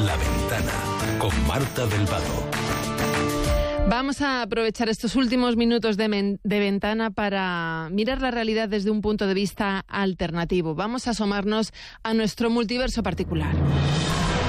La Ventana, con Marta del Vado. Vamos a aprovechar estos últimos minutos de ventana para mirar la realidad desde un punto de vista alternativo. Vamos a asomarnos a nuestro multiverso particular.